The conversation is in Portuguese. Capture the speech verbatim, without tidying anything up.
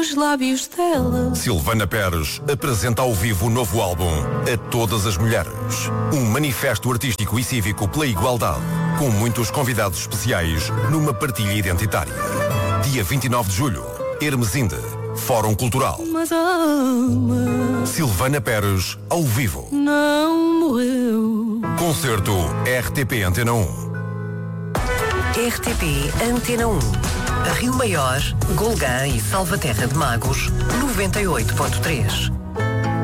os lábios dela. Silvana Pérez apresenta ao vivo o novo álbum A Todas as Mulheres. Um manifesto artístico e cívico pela igualdade, com muitos convidados especiais numa partilha identitária. Dia vinte e nove de julho, Hermesinde, Fórum Cultural. Mas a alma Silvana Pérez, ao vivo. não morreu. Concerto R T P Antena um. R T P Antena um. Rio Maior, Golgã e Salvaterra de Magos, noventa e oito ponto três.